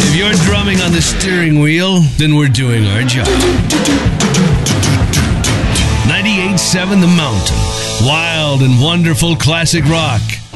If you're drumming on the steering wheel, then we're doing our job. 98.7 The Mountain. Wild and wonderful classic rock.